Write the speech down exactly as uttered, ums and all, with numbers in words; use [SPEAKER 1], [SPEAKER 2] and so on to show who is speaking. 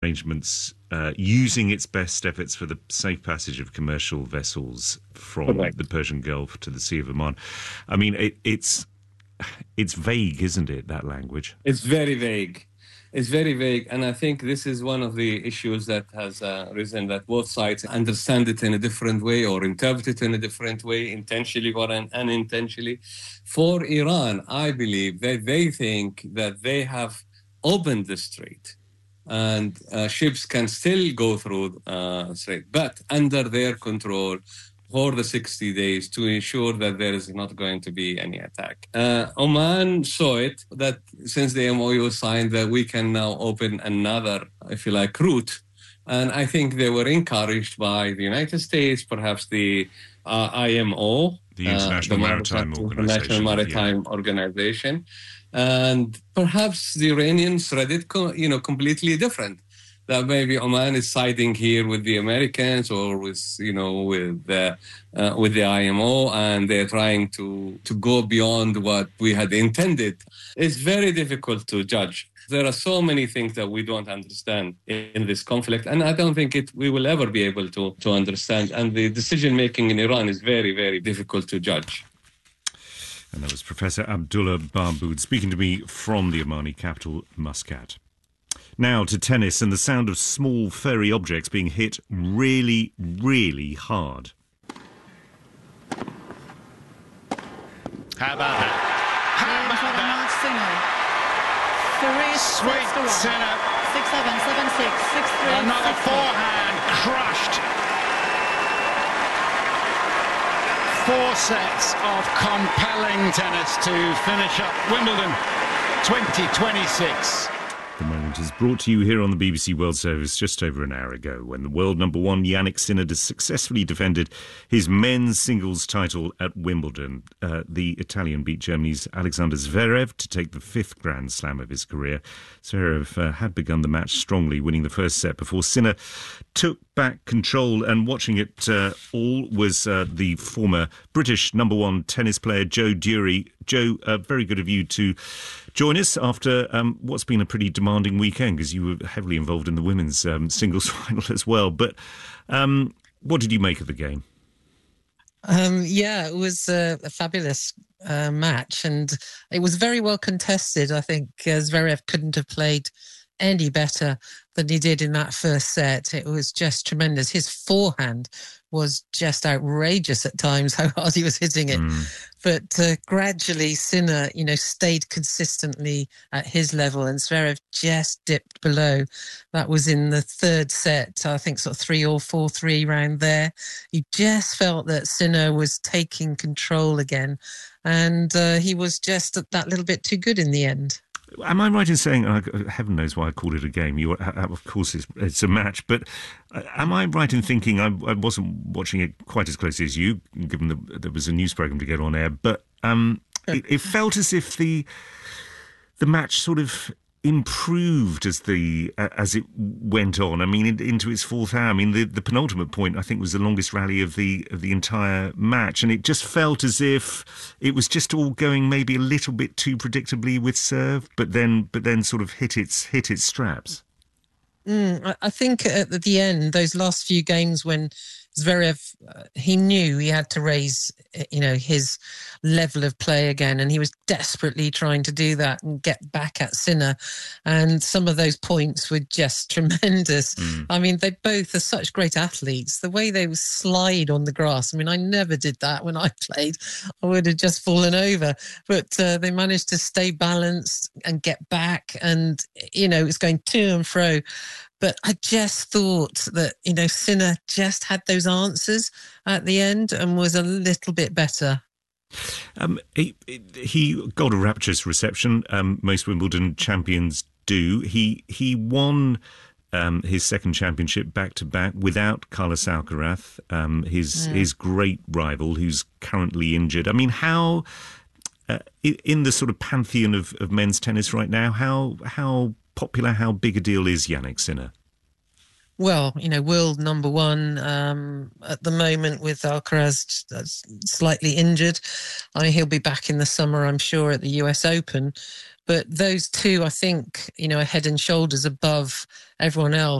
[SPEAKER 1] arrangements uh, using its best efforts for the safe passage of commercial vessels from
[SPEAKER 2] Correct.
[SPEAKER 1] the Persian Gulf to the Sea of Oman. I mean, it, it's it's vague, isn't it, that language?
[SPEAKER 2] It's very vague. It's very vague. And I think this is one of the issues that has uh, risen, that both sides understand it in a different way or interpret it in a different way, intentionally or un- unintentionally. For Iran, I believe that they think that they have opened the strait and uh, ships can still go through uh, strait, but under their control for the sixty days to ensure that there is not going to be any attack. Uh, Oman saw it, that since the M O U was signed, that we can now open another, if you like, route. And I think they were encouraged by the United States, perhaps the uh, I M O,
[SPEAKER 1] The International
[SPEAKER 2] uh, the
[SPEAKER 1] Maritime
[SPEAKER 2] International
[SPEAKER 1] Organization.
[SPEAKER 2] Maritime
[SPEAKER 1] yeah.
[SPEAKER 2] Organization. And perhaps the Iranians read it co- you know, completely different. That maybe Oman is siding here with the Americans or with, you know, with the, uh, with the I M O, and they're trying to, to go beyond what we had intended. It's very difficult to judge. There are so many things that we don't understand in, in this conflict, and I don't think it we will ever be able to, to understand. And the decision-making in Iran is very, very difficult to judge.
[SPEAKER 1] And that was Professor Abdullah Barboud speaking to me from the Omani capital, Muscat. Now to tennis and the sound of small furry objects being hit really, really hard.
[SPEAKER 3] How about that? How about that?
[SPEAKER 4] Three,
[SPEAKER 3] Sweet Sinner.
[SPEAKER 4] Six, seven, seven, six, six, three.
[SPEAKER 3] Another
[SPEAKER 4] six,
[SPEAKER 3] forehand crushed. Four sets of compelling tennis to finish up Wimbledon twenty twenty-six.
[SPEAKER 1] The moment is brought to you here on the B B C World Service just over an hour ago when the world number one Jannik Sinner successfully defended his men's singles title at Wimbledon. Uh, the Italian beat Germany's Alexander Zverev to take the fifth Grand Slam of his career. Zverev uh, had begun the match strongly, winning the first set before Sinner took back control, and watching it uh, all was uh, the former British number one tennis player Joe Dury. Joe, uh, very good of you to join us after um, what's been a pretty demanding weekend, because you were heavily involved in the women's um, singles final as well. But um, what did you make of the game?
[SPEAKER 5] Um, yeah, it was a, a fabulous uh, match, and it was very well contested. I think uh, Zverev couldn't have played any better than he did in that first set. It was just tremendous. His forehand was just outrageous at times, how hard he was hitting it. Mm. But uh, gradually, Sinner, you know, stayed consistently at his level, and Zverev just dipped below. That was in the third set, I think sort of three or four, three round there. You just felt that Sinner was taking control again, and uh, he was just that little bit too good in the end.
[SPEAKER 1] Am I right in saying, uh, heaven knows why I called it a game, you, uh, of course it's, it's a match, but uh, am I right in thinking, I, I wasn't watching it quite as closely as you, given that there was a news programme to get on air, but um, it, it felt as if the the match sort of improved as the uh, as it went on. I mean, in, into its fourth hour. I mean, the, the penultimate point, I think, was the longest rally of the of the entire match, and it just felt as if it was just all going maybe a little bit too predictably with serve, but then but then sort of hit its hit its straps.
[SPEAKER 5] Mm, I think at the end, those last few games when Zverev, uh, he knew he had to raise, you know, his level of play again, and he was desperately trying to do that and get back at Sinner. And some of those points were just tremendous. Mm. I mean, they both are such great athletes. The way they slide on the grass, I mean, I never did that when I played. I would have just fallen over. But uh, they managed to stay balanced and get back, and, you know, it's going to and fro. But I just thought that, you know, Sinner just had those answers at the end and was a little bit better.
[SPEAKER 1] Um, he, he got a rapturous reception. Um, most Wimbledon champions do. He he won um, his second championship back to back without Carlos Alcaraz, um, his yeah. his great rival, who's currently injured. I mean, how uh, in the sort of pantheon of, of men's tennis right now, how how popular, how big a deal is Jannik Sinner?
[SPEAKER 5] Well, you know, world number one um, at the moment with Alcaraz slightly injured. I mean, he'll be back in the summer, I'm sure, at the U S Open. But those two, I think, you know, are head and shoulders above everyone else.